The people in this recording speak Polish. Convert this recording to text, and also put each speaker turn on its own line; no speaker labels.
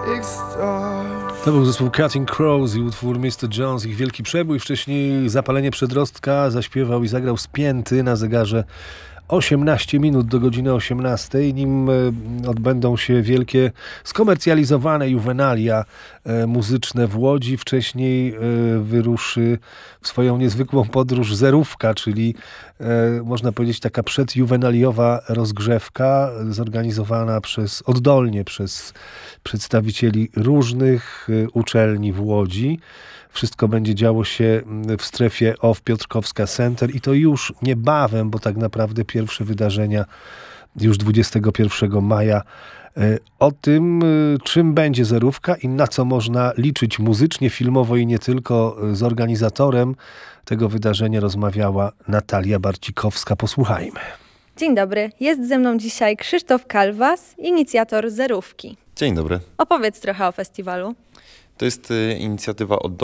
To był zespół Cutting Crows i utwór Mr. Jones, ich wielki przebój. Wcześniej Zapalenie Przedrostka zaśpiewał i zagrał Spięty na zegarze 18 minut do godziny 18, nim odbędą się wielkie skomercjalizowane juwenalia muzyczne w Łodzi. Wcześniej wyruszy w swoją niezwykłą podróż Zerówka, czyli można powiedzieć taka przedjuwenaliowa rozgrzewka zorganizowana oddolnie przez przedstawicieli różnych uczelni w Łodzi. Wszystko będzie działo się w strefie OFF Piotrkowska Center i to już niebawem, bo tak naprawdę pierwsze wydarzenia już 21 maja. O tym, czym będzie Zerówka i na co można liczyć muzycznie, filmowo i nie tylko, z organizatorem tego wydarzenia rozmawiała Natalia Barcikowska. Posłuchajmy.
Dzień dobry, jest ze mną dzisiaj Krzysztof Kalwas, inicjator Zerówki.
Dzień dobry.
Opowiedz trochę o festiwalu.
To jest inicjatywa oddolna